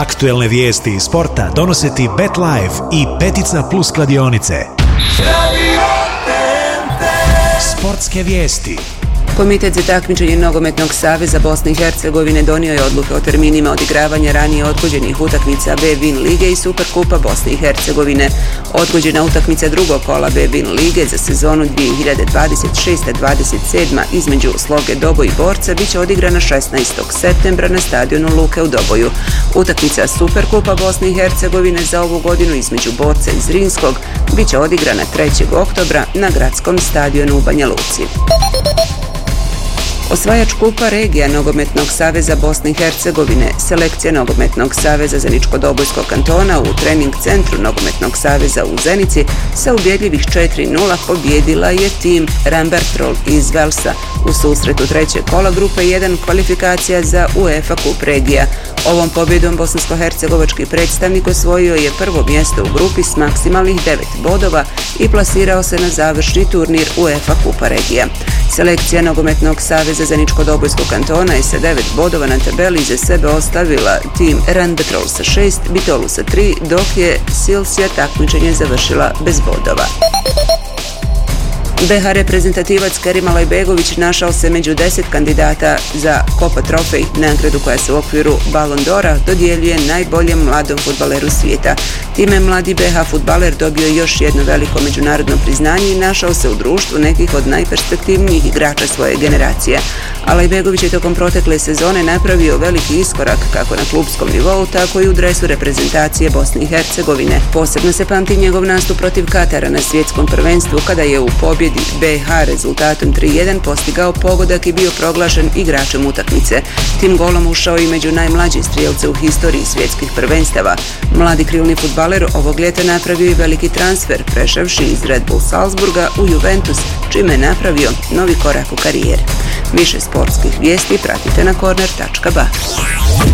Aktuelne vijesti iz sporta donose ti BetLife i Petica Plus kladionice. Sportske vijesti. Komitet za takmičenje Nogometnog saveza Bosne i Hercegovine donio je odluke o terminima odigravanja ranije odgođenih utakmica B-Win lige i Superkupa Bosne i Hercegovine. Odgođena utakmica drugog kola B-Win lige za sezonu 2026-27 između Sloge Doboj i Borca biće odigrana 16. septembra na stadionu Luke u Doboju. Utakmica Superkupa Bosne i Hercegovine za ovu godinu između Borca i Zrinskog biće odigrana 3. oktobra na gradskom stadionu u Banja Luci. Osvajač kupa regija Nogometnog saveza Bosne i Hercegovine, selekcija Nogometnog saveza Zeničko-Dobojskog kantona u trening centru Nogometnog saveza u Zenici sa ubjedljivih 4-0 pobjedila je tim Rambertrol iz Velsa u susretu trećeg kola grupe 1 kvalifikacija za UEFA kup regija. Ovom pobjedom bosansko-hercegovački predstavnik osvojio je prvo mjesto u grupi s maksimalnih 9 bodova i plasirao se na završni turnir UEFA kupa regija. Selekcija Nogometnog saveza Zeničko-Dobojskog kantona je sa 9 bodova na tabeli iza sebe ostavila tim Rambertrol sa 6, Bitolu sa 3, dok je Silsija takmičenje završila bez bodova. BH reprezentativac Kerim Alajbegović našao se među 10 kandidata za Copa Trofej, nagradu koja se u okviru Ballon d'Ora dodjeljuje najboljem mladom fudbaleru svijeta. Time mladi BH fudbaler dobio još jedno veliko međunarodno priznanje i našao se u društvu nekih od najperspektivnijih igrača svoje generacije. Alajbegović je tokom protekle sezone napravio veliki iskorak kako na klupskom nivou, tako i u dresu reprezentacije Bosne i Hercegovine. Posebno se pamti njegov nastup protiv Katara na svjetskom prvenstvu kada je u pobjedi BH rezultatom 3-1 postigao pogodak i bio proglašen igračem utakmice. Tim golom ušao i među najmlađe strijelce u historiji svjetskih prvenstava. Mladi krilni fudbaler ovog ljeta napravio i veliki transfer, prešavši iz Red Bull Salzburga u Juventus, čime je napravio novi korak u karijeri. Više sportskih vijesti pratite na corner.ba.